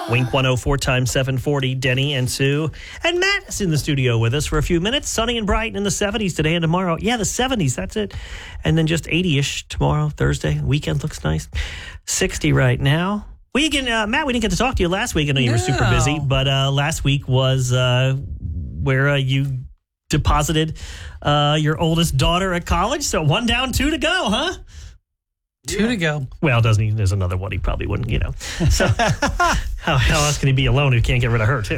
Wink 104 times 740. Denny and Sue. And Matt is in the studio with us for a few minutes. Sunny and bright in the 70s today and tomorrow. Yeah, the 70s. That's it. And then just 80-ish tomorrow, Thursday. Weekend looks nice. 60 right now. Matt, we didn't get to talk to you last week. I know you were super busy. But last week was where you deposited your oldest daughter at college. So 1 down, 2 to go, huh? 2 to go. Well, doesn't he? There's another one. He probably wouldn't, So how else can he be alone if he can't get rid of her, too?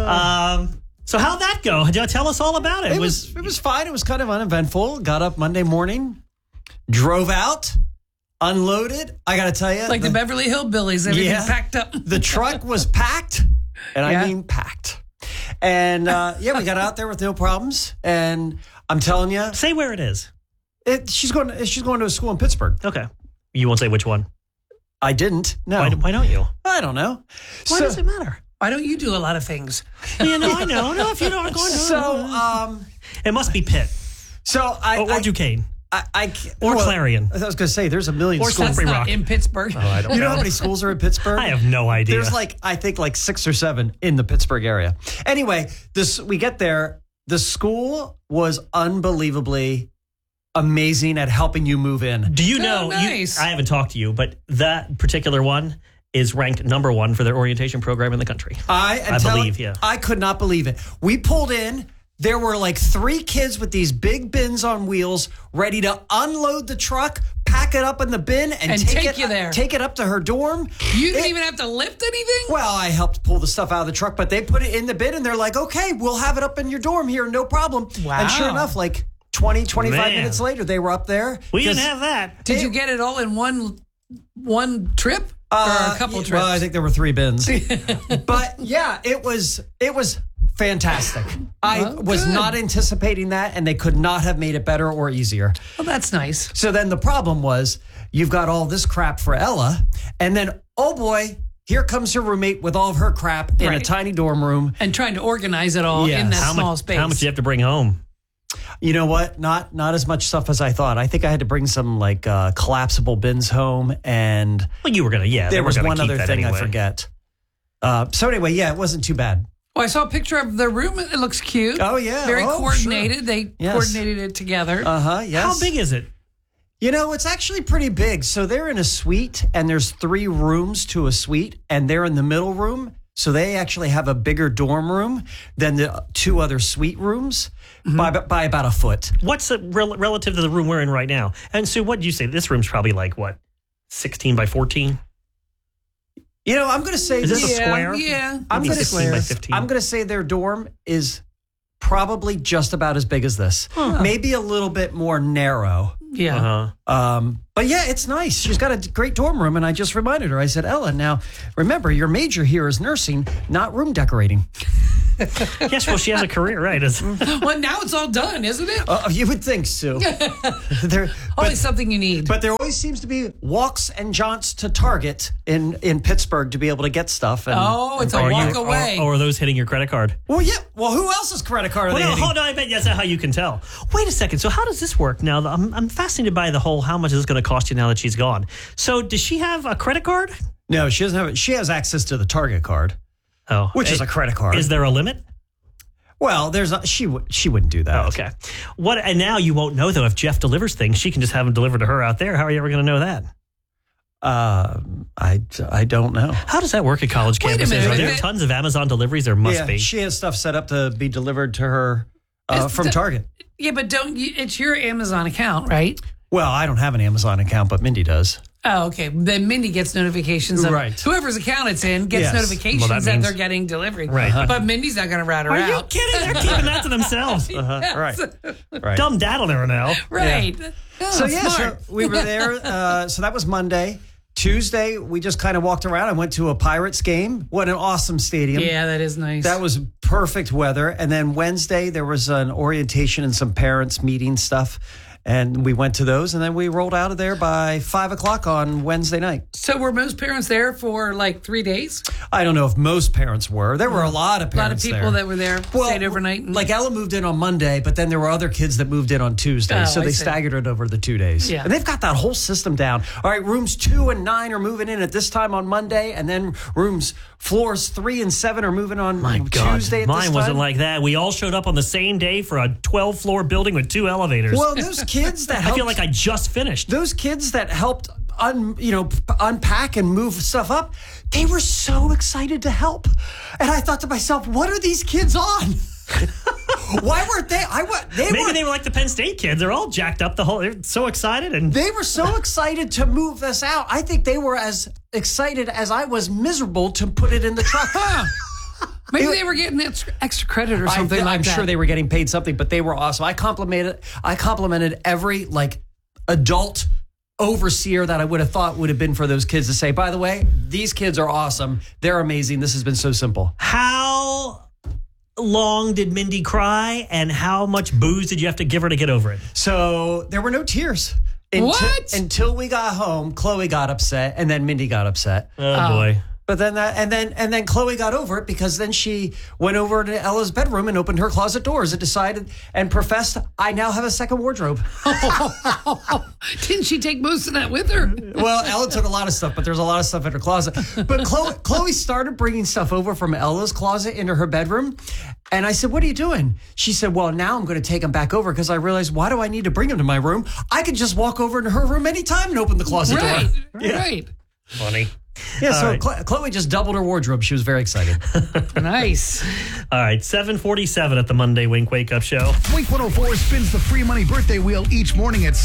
So how'd that go? Tell us all about it. It was fine. It was kind of uneventful. Got up Monday morning, drove out, unloaded. I got to tell you. Like the Beverly Hillbillies. Everything packed up. The truck was packed, and I mean packed. And, we got out there with no problems. And I'm telling you. Say where it is. She's going to a school in Pittsburgh. Okay. You won't say which one? I didn't. No. Why don't you? I don't know. Why does it matter? Why don't you do a lot of things? I know. No, if you don't going to. So, it must be Pitt. Or Duquesne. Clarion. I was going to say, there's a million or schools. Slippery Rock. In Pittsburgh. Oh, I don't know. You know how many schools are in Pittsburgh? I have no idea. There's I think 6 or 7 in the Pittsburgh area. Anyway, we get there. The school was unbelievably amazing at helping you move in. Do you know? Nice. I haven't talked to you, but that particular one is ranked number 1 for their orientation program in the country. I believe. I could not believe it. We pulled in. There were 3 kids with these big bins on wheels ready to unload the truck, pack it up in the bin, and take you there. Take it up to her dorm. You didn't even have to lift anything? Well, I helped pull the stuff out of the truck, but they put it in the bin, and they're like, okay, we'll have it up in your dorm here, no problem. Wow. And sure enough, 20, 25 minutes later, they were up there. We didn't have that. Did you get it all in one trip? Or a couple trips? Well, I think there were 3 bins. But yeah, it was fantastic. I was not anticipating that, and they could not have made it better or easier. Well, that's nice. So then the problem was, you've got all this crap for Ella, and then, oh boy, here comes her roommate with all of her crap in a tiny dorm room. And trying to organize it all in that small space. How much do you have to bring home? You know what? Not as much stuff as I thought. I think I had to bring some collapsible bins home, and you were gonna. There was one other thing I forget. So anyway, it wasn't too bad. Well, I saw a picture of the room. It looks cute. Oh yeah, very coordinated. Sure. They coordinated it together. Yes. How big is it? It's actually pretty big. So they're in a suite, and there's 3 rooms to a suite, and they're in the middle room. So they actually have a bigger dorm room than the 2 other suite rooms by about a foot. What's relative to the room we're in right now? And Sue, what did you say? This room's probably 16 by 14? I'm going to say... Is this a square? Yeah. I'm going to 16 by 15. I'm going to say their dorm is probably just about as big as this. Huh. Maybe a little bit more narrow. Yeah. But yeah, it's nice. She's got a great dorm room, and I just reminded her. I said, Ella, now remember, your major here is nursing, not room decorating. Yes, well, she has a career, right? Well, now it's all done, isn't it? You would think, Sue. Always something you need. But there always seems to be walks and jaunts to Target in Pittsburgh to be able to get stuff. And, it's a walk away. Or are those hitting your credit card? Well, yeah. Well, who else's credit card are they hitting? Hold on, I bet that's how you can tell. Wait a second. So how does this work now? I'm fascinated by the whole how much is this going to cost you now that she's gone. So does she have a credit card? No, she doesn't have it. She has access to the Target card. Oh, which is a credit card. Is there a limit? Well, she wouldn't do that. Oh, okay. And now you won't know though if Jeff delivers things. She can just have them delivered to her out there. How are you ever going to know that? I don't know. How does that work at college campuses? Are there tons of Amazon deliveries? There must be. She has stuff set up to be delivered to her from Target. Yeah, but it's your Amazon account, right? Well, I don't have an Amazon account, but Mindy does. Oh, okay. Then Mindy gets notifications of whoever's account it's in gets notifications that they're getting delivery. Right. But Mindy's not going to route her out. Are you kidding? They're keeping that to themselves. Right. Dumb dad will never know. Right. Yeah. Oh, So we were there. So that was Monday. Tuesday, we just kind of walked around. I went to a Pirates game. What an awesome stadium. Yeah, that is nice. That was perfect weather. And then Wednesday, there was an orientation and some parents meeting stuff. And we went to those, and then we rolled out of there by 5 o'clock on Wednesday night. So were most parents there for 3 days? I don't know if most parents were. There were a lot of parents there. A lot of people that were there, stayed overnight. Like Ella moved in on Monday, but then there were other kids that moved in on Tuesday. So they staggered it over the 2 days. Yeah. And they've got that whole system down. All right, rooms 2 and 9 are moving in at this time on Monday, and then floors 3 and 7 are moving on Tuesday at this time. Mine wasn't like that. We all showed up on the same day for a 12-floor building with 2 elevators. Well, those kids that helped, I feel like I just finished. Those kids that helped unpack and move stuff up, they were so excited to help. And I thought to myself, what are these kids on? Why weren't they? Maybe they were like the Penn State kids. They're all jacked up. They're so excited, and they were so excited to move this out. I think they were as excited as I was miserable to put it in the truck. Maybe they were getting extra credit or something like that. I'm sure they were getting paid something, but they were awesome. I complimented every adult overseer that I would have thought would have been for those kids to say, by the way, these kids are awesome. They're amazing. This has been so simple. How long did Mindy cry, and how much booze did you have to give her to get over it? So there were no tears. Until we got home, Chloe got upset, and then Mindy got upset. Oh boy. But then and then Chloe got over it because then she went over to Ella's bedroom and opened her closet doors and decided and professed, I now have a second wardrobe. Didn't she take most of that with her? Well, Ella took a lot of stuff, but there's a lot of stuff in her closet. But Chloe started bringing stuff over from Ella's closet into her bedroom. And I said, what are you doing? She said, well, now I'm going to take them back over because I realized, why do I need to bring them to my room? I could just walk over into her room anytime and open the closet door. Right. Funny. Yeah, so right. Chloe just doubled her wardrobe. She was very excited. Nice. All right, 7:47 at the Monday Wink Wake Up Show. Wink 104 spins the free money birthday wheel each morning at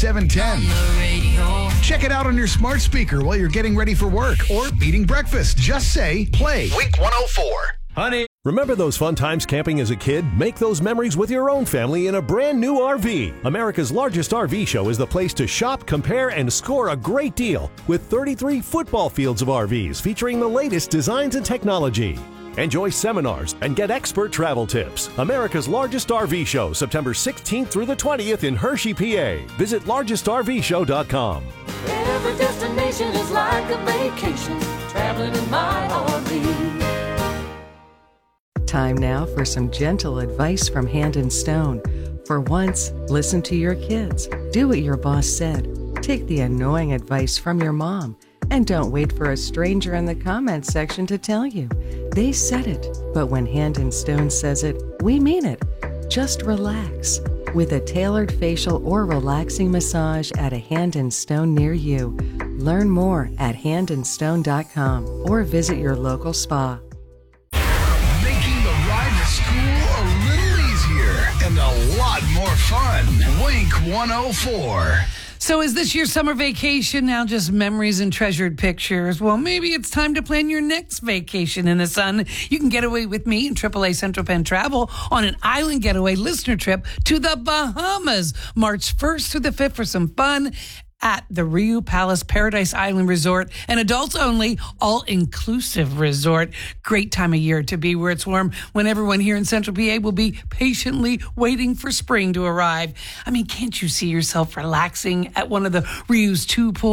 7:10. Check it out on your smart speaker while you're getting ready for work or eating breakfast. Just say, play Wink 104. Honey. Remember those fun times camping as a kid? Make those memories with your own family in a brand new RV. America's largest RV show is the place to shop, compare, and score a great deal with 33 football fields of RVs featuring the latest designs and technology. Enjoy seminars and get expert travel tips. America's largest RV show, September 16th through the 20th in Hershey, PA. Visit largestrvshow.com. Every destination is like a vacation, traveling in my RV. Time now for some gentle advice from Hand & Stone. For once, listen to your kids. Do what your boss said. Take the annoying advice from your mom. And don't wait for a stranger in the comments section to tell you. They said it, but when Hand & Stone says it, we mean it. Just relax. With a tailored facial or relaxing massage at a Hand & Stone near you. Learn more at handandstone.com or visit your local spa. And a lot more fun. Wink 104. So is this your summer vacation now just memories and treasured pictures? Well, maybe it's time to plan your next vacation in the sun. You can get away with me and AAA Central Penn Travel on an island getaway listener trip to the Bahamas, March 1st through the 5th for some fun at the Riu Palace Paradise Island Resort, an adults only, all-inclusive resort. Great time of year to be where it's warm, when everyone here in Central PA will be patiently waiting for spring to arrive. I mean, can't you see yourself relaxing at one of the Riu's 2 pools?